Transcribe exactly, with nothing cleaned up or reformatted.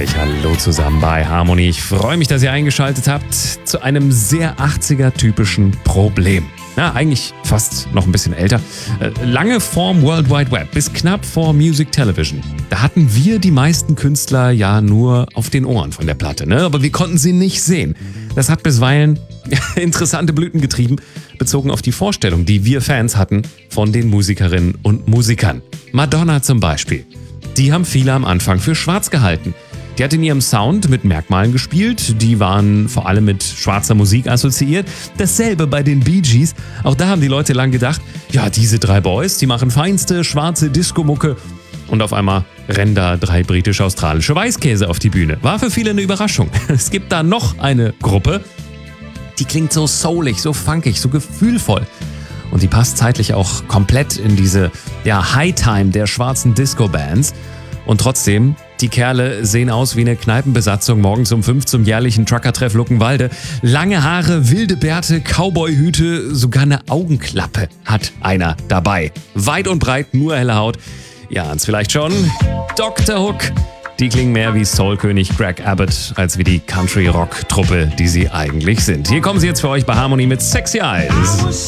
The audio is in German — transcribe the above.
euch. Hallo zusammen bei Harmony. Ich freue mich, dass ihr eingeschaltet habt zu einem sehr achtziger-typischen Problem. Ja, eigentlich fast noch ein bisschen älter. Äh, lange vorm World Wide Web, bis knapp vor Music Television. Da hatten wir die meisten Künstler ja nur auf den Ohren von der Platte, ne? Aber wir konnten sie nicht sehen. Das hat bisweilen interessante Blüten getrieben, bezogen auf die Vorstellung, die wir Fans hatten von den Musikerinnen und Musikern. Madonna zum Beispiel. Die haben viele am Anfang für schwarz gehalten. Die hat in ihrem Sound mit Merkmalen gespielt, die waren vor allem mit schwarzer Musik assoziiert. Dasselbe bei den Bee Gees. Auch da haben die Leute lang gedacht, ja, diese drei Boys, die machen feinste schwarze Disco-Mucke. Und auf einmal rennen da drei britisch-australische Weißkäse auf die Bühne. War für viele eine Überraschung. Es gibt da noch eine Gruppe, die klingt so soulig, so funkig, so gefühlvoll. Und die passt zeitlich auch komplett in diese ja, High-Time der schwarzen Disco-Bands. Und trotzdem, die Kerle sehen aus wie eine Kneipenbesatzung morgens um fünf zum jährlichen Trucker-Treff Luckenwalde. Lange Haare, wilde Bärte, Cowboy-Hüte, sogar eine Augenklappe hat einer dabei. Weit und breit, nur helle Haut. Ihr ahnt's vielleicht schon. Doktor Hook. Die klingen mehr wie Soul-König Greg Abbott als wie die Country-Rock-Truppe, die sie eigentlich sind. Hier kommen sie jetzt für euch bei Harmony mit Sexy Eyes.